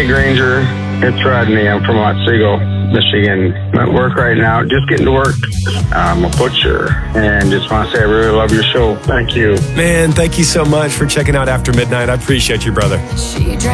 Ray Granger. It's Rodney. I'm from Otsego, Michigan. I'm at work right now, just getting to work. I'm a butcher, and just want to say I really love your show. Thank you. Man, thank you so much for checking out After Midnight. I appreciate you, brother.